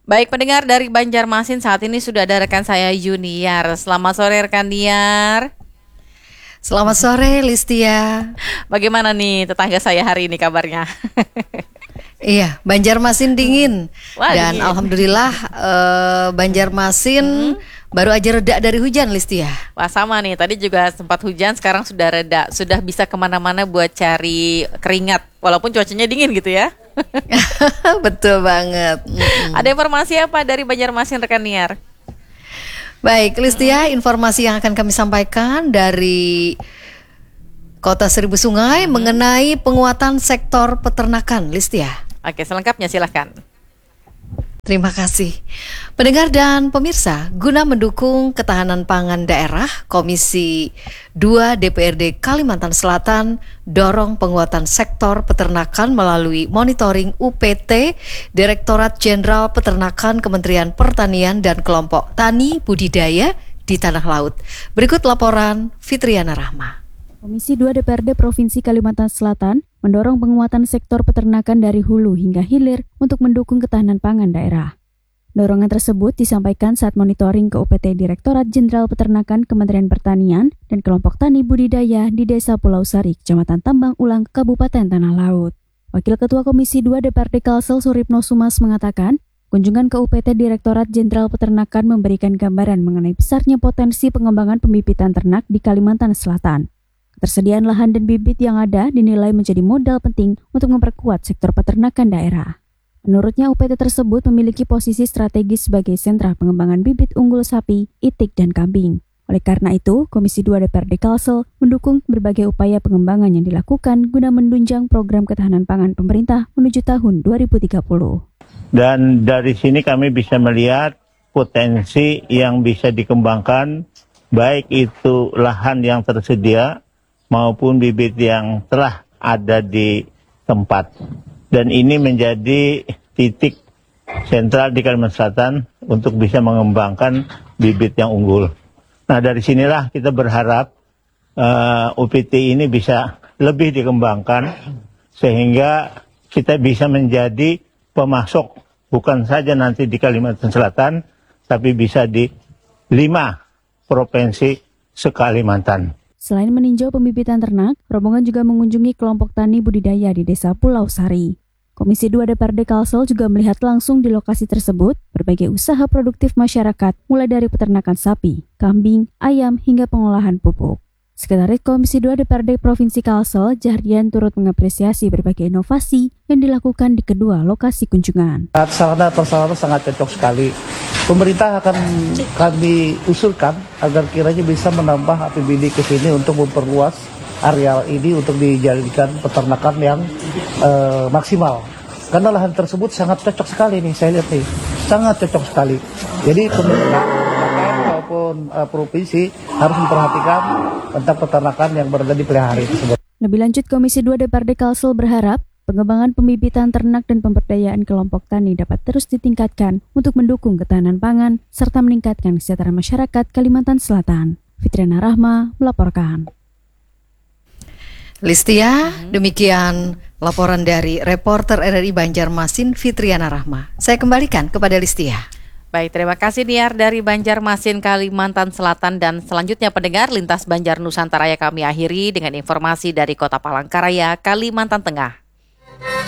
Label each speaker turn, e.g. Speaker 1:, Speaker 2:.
Speaker 1: Baik pendengar dari Banjarmasin, saat ini sudah ada rekan saya Yuniar. Selamat sore rekan Niar.
Speaker 2: Selamat sore Listia.
Speaker 1: Bagaimana nih tetangga saya hari ini kabarnya?
Speaker 2: Iya, Banjarmasin dingin.
Speaker 1: Wah,
Speaker 2: dan
Speaker 1: dingin.
Speaker 2: alhamdulillah Banjarmasin baru aja reda dari hujan Listia.
Speaker 1: Wah sama nih, tadi juga sempat hujan, sekarang sudah reda. Sudah bisa kemana-mana buat cari keringat, walaupun cuacanya dingin gitu ya.
Speaker 2: Betul banget.
Speaker 1: Ada informasi apa dari Banjarmasin rekan Niar?
Speaker 2: Baik Listia, informasi yang akan kami sampaikan dari Kota Seribu Sungai mengenai penguatan sektor peternakan Listia.
Speaker 1: Oke, selengkapnya silahkan.
Speaker 2: Terima kasih. Pendengar dan pemirsa, guna mendukung ketahanan pangan daerah, Komisi 2 DPRD Kalimantan Selatan dorong penguatan sektor peternakan melalui monitoring UPT Direktorat Jenderal Peternakan Kementerian Pertanian dan kelompok tani budidaya di tanah laut. Berikut laporan Fitriana Rahma.
Speaker 3: Komisi 2 DPRD Provinsi Kalimantan Selatan mendorong penguatan sektor peternakan dari hulu hingga hilir untuk mendukung ketahanan pangan daerah. Dorongan tersebut disampaikan saat monitoring ke UPT Direktorat Jenderal Peternakan Kementerian Pertanian dan kelompok tani budidaya di Desa Pulau Sari, Kecamatan Tambang Ulang, Kabupaten Tanah Laut. Wakil Ketua Komisi 2 DPRD Kalsel Suripno Sumas mengatakan, kunjungan ke UPT Direktorat Jenderal Peternakan memberikan gambaran mengenai besarnya potensi pengembangan pembibitan ternak di Kalimantan Selatan. Ketersediaan lahan dan bibit yang ada dinilai menjadi modal penting untuk memperkuat sektor peternakan daerah. Menurutnya, UPT tersebut memiliki posisi strategis sebagai sentra pengembangan bibit unggul sapi, itik, dan kambing. Oleh karena itu, Komisi 2 DPRD Kalsel mendukung berbagai upaya pengembangan yang dilakukan guna menunjang program ketahanan pangan pemerintah menuju tahun 2030.
Speaker 4: Dan dari sini kami bisa melihat potensi yang bisa dikembangkan, baik itu lahan yang tersedia maupun bibit yang telah ada di tempat. Dan ini menjadi titik sentral di Kalimantan Selatan untuk bisa mengembangkan bibit yang unggul. Nah dari sinilah kita berharap UPT ini bisa lebih dikembangkan sehingga kita bisa menjadi pemasok bukan saja nanti di Kalimantan Selatan, tapi bisa di 5 provinsi se-Kalimantan.
Speaker 3: Selain meninjau pembibitan ternak, rombongan juga mengunjungi kelompok tani budidaya di Desa Pulau Sari. Komisi 2 DPRD Kalsel juga melihat langsung di lokasi tersebut berbagai usaha produktif masyarakat, mulai dari peternakan sapi, kambing, ayam, hingga pengolahan pupuk. Sekretaris Komisi 2 DPRD Provinsi Kalsel, Jahrian turut mengapresiasi berbagai inovasi yang dilakukan di kedua lokasi kunjungan.
Speaker 5: Sarana-prasarana sangat cocok sekali. Pemerintah akan kami usulkan agar kiranya bisa menambah APBD ke sini untuk memperluas areal ini untuk dijadikan peternakan yang maksimal. Karena lahan tersebut sangat cocok sekali nih, saya lihat nih, sangat cocok sekali. Jadi pemerintah maupun provinsi harus memperhatikan tentang peternakan yang berada di pelihara tersebut.
Speaker 3: Lebih lanjut, Komisi 2 DPRD Kalsel berharap pengembangan pembibitan ternak dan pemberdayaan kelompok tani dapat terus ditingkatkan untuk mendukung ketahanan pangan serta meningkatkan kesejahteraan masyarakat Kalimantan Selatan. Fitriana Rahma melaporkan.
Speaker 2: Listia, demikian laporan dari reporter RRI Banjarmasin Fitriana Rahma. Saya kembalikan kepada Listia.
Speaker 1: Baik, terima kasih Niar dari Banjarmasin, Kalimantan Selatan. Dan selanjutnya pendengar, Lintas Banjar Nusantara kami akhiri dengan informasi dari Kota Palangkaraya, Kalimantan Tengah.